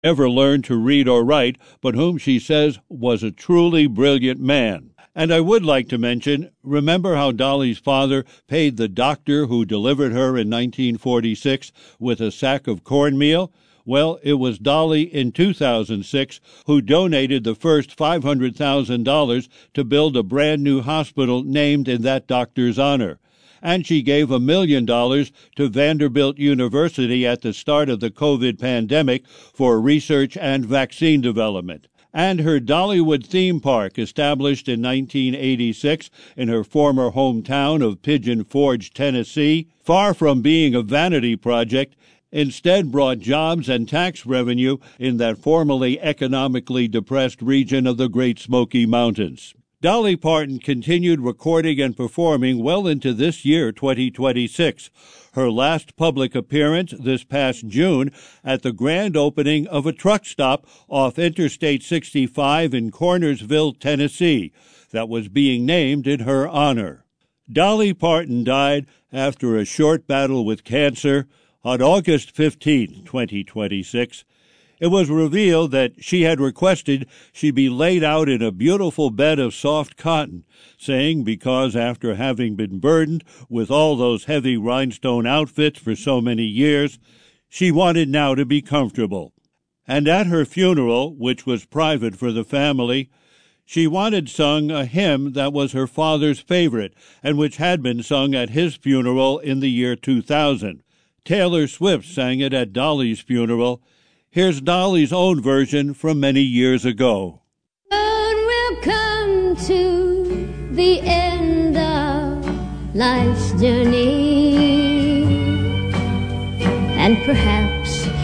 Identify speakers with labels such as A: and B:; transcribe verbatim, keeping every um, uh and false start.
A: ever learned to read or write, but whom she says was a truly brilliant man. And I would like to mention, remember how Dolly's father paid the doctor who delivered her in nineteen forty-six with a sack of cornmeal? Well, it was Dolly in two thousand six who donated the first five hundred thousand dollars to build a brand new hospital named in that doctor's honor. And she gave a million dollars to Vanderbilt University at the start of the COVID pandemic for research and vaccine development. And her Dollywood theme park, established in nineteen eighty-six in her former hometown of Pigeon Forge, Tennessee, far from being a vanity project, instead brought jobs and tax revenue in that formerly economically depressed region of the Great Smoky Mountains. Dolly Parton continued recording and performing well into this year, twenty twenty-six. Her last public appearance this past June at the grand opening of a truck stop off Interstate sixty-five in Cornersville, Tennessee, that was being named in her honor. Dolly Parton died after a short battle with cancer on August fifteenth, twenty twenty-six. It was revealed that she had requested she be laid out in a beautiful bed of soft cotton, saying because after having been burdened with all those heavy rhinestone outfits for so many years, she wanted now to be comfortable. And at her funeral, which was private for the family, she wanted sung a hymn that was her father's favorite and which had been sung at his funeral in the year two thousand. Taylor Swift sang it at Dolly's funeral. Here's Dolly's own version from many years ago.
B: Soon we'll come to the end of life's journey, and perhaps